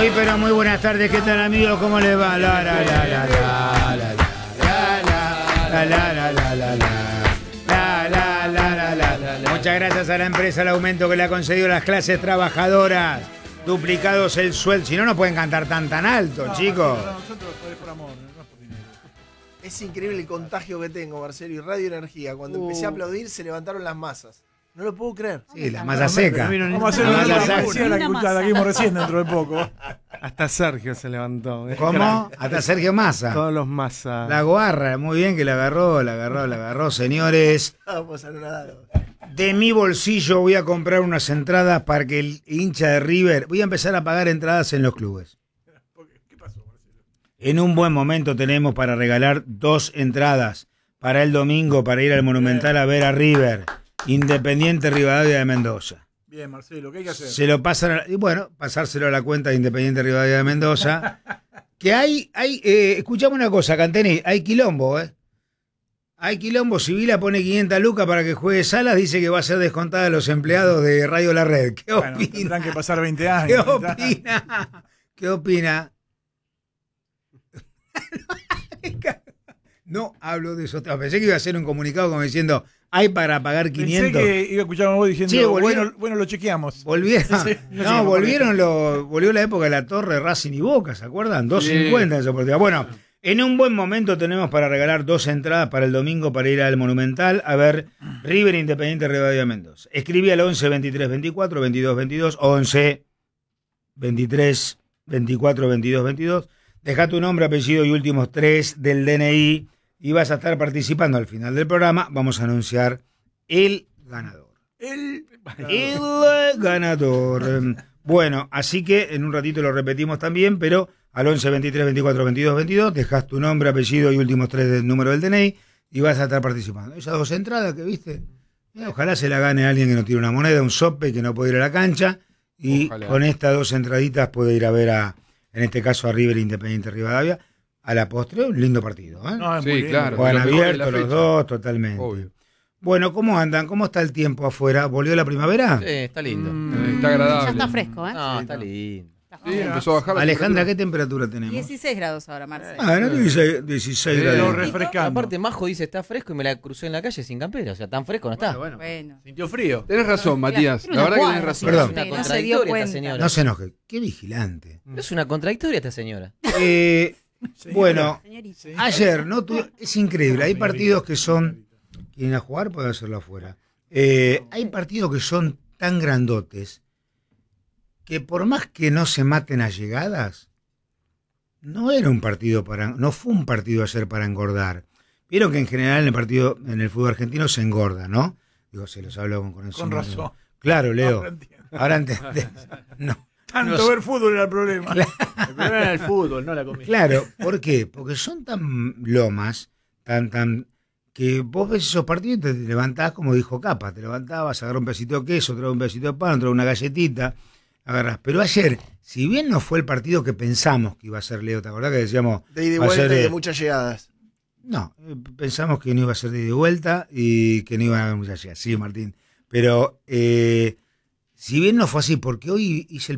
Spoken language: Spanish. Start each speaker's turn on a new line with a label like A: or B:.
A: Muy pero muy buenas tardes, ¿qué tal amigos? ¿Cómo les va? Muchas gracias a la empresa el aumento que le ha concedido a las clases trabajadoras. Duplicados el sueldo. Si no, no pueden cantar tan alto, chicos.
B: Nosotros es por amor, no es por dinero.
C: Es increíble el contagio que tengo, Marcelo, y Radio Energía. Cuando empecé a aplaudir, se levantaron las masas. No lo puedo creer.
A: Sí, la masa seca.
B: Vamos a hacer la que vimos recién dentro de poco.
D: Hasta Sergio se levantó.
A: ¿Cómo? Hasta Sergio Massa.
D: Todos los Massa.
A: La guarra, muy bien que la agarró, señores.
C: Vamos a anonadados.
A: De mi bolsillo voy a comprar unas entradas para que el hincha de River... Voy a empezar a pagar entradas en los clubes.
B: ¿Qué pasó, Marcelo?
A: En un buen momento tenemos para regalar 2 entradas para el domingo para ir al Monumental a ver a River. Independiente Rivadavia de Mendoza.
B: Bien, Marcelo, ¿qué hay que hacer?
A: Se lo pasan y bueno, pasárselo a la cuenta de Independiente Rivadavia de Mendoza. Que escuchame una cosa, Canteni, hay quilombo, Hay quilombo, si Vila pone 500 lucas para que juegue Salas, dice que va a ser descontada a los empleados de Radio La Red. ¿Qué opina?
B: Bueno, tendrán que pasar 20 años.
A: ¿Qué opina? No hablo de eso. Pensé que iba a hacer un comunicado como diciendo, hay para pagar 500.
B: Pensé que iba a escuchar a vos diciendo,
A: Sí,
B: bueno, lo chequeamos.
A: Volvieron.
B: Sí,
A: Volvió la época de la Torre, Racing y Boca, ¿se acuerdan? 2.50 en esa oportunidad. Bueno, en un buen momento tenemos para regalar 2 entradas para el domingo para ir al Monumental a ver River Independiente Rivadavia de Mendoza. Escribí al 11 23 24 22 22, 11 23 24 22 22. Deja tu nombre, apellido y últimos 3 del DNI y vas a estar participando al final del programa. Vamos a anunciar el ganador. El ganador. Bueno, así que en un ratito lo repetimos también, pero al 11 23 24 22 22 dejas tu nombre, apellido y últimos 3 del número del DNI y vas a estar participando. Esas 2 entradas que viste, ojalá se la gane alguien que no tiene una moneda, un sope que no puede ir a la cancha y ojalá. Con estas 2 entraditas puede ir a ver en este caso a River Independiente Rivadavia. A la postre, un lindo partido.
B: No,
D: sí, claro.
A: Juegan abiertos los dos, totalmente.
D: Obvio.
A: Bueno, ¿cómo andan? ¿Cómo está el tiempo afuera? ¿Volvió la primavera?
E: Sí, está lindo.
D: Está agradable.
F: Ya está fresco, ¿eh?
E: No, está lindo.
D: Sí, empezó a bajar la
A: Alejandra, ¿qué temperatura tenemos?
F: 16 grados ahora, Marcelo.
A: No 16
B: Lo
A: grados.
B: refrescando.
E: Aparte, Majo dice, está fresco y me la crucé en la calle sin campera. O sea, tan fresco no está.
F: Bueno.
D: Sintió frío. Tenés razón, Matías. La verdad que tenés razón.
A: Perdón.
E: Es una
F: No se dio
E: contradictoria
F: cuenta.
E: esta señora.
A: No se enoje. Qué vigilante.
E: Es una contradictoria esta señora.
A: Bueno,
F: Señorita.
A: ayer, ¿no? Es increíble. Hay partidos que son... Quieren a jugar, pueden hacerlo afuera. Hay partidos que son tan grandotes que por más que no se maten a llegadas, no fue un partido ayer para engordar. Vieron que en general en el fútbol argentino se engorda, ¿no? Digo, se los hablo con
B: Con razón.
A: Claro, Leo.
B: Ahora entiendo.
A: Ahora entendés. No.
B: Tanto
A: No,
B: ver fútbol era el problema.
G: El problema era el fútbol, no la comida.
A: Claro, ¿por qué? Porque son tan lomas, tan que vos ves esos partidos y te levantás, como dijo Capa, te levantabas, agarrás un pedacito de queso, traes un pedacito de pan, traes una galletita, agarrás. Pero ayer, si bien no fue el partido que pensamos que iba a ser, Leo, ¿te acordás que decíamos?
C: De ida y vuelta y de muchas llegadas.
A: No, pensamos que no iba a ser de ida y vuelta y que no iba a haber muchas llegadas. Sí, Martín. Pero si bien no fue así, porque hoy hice el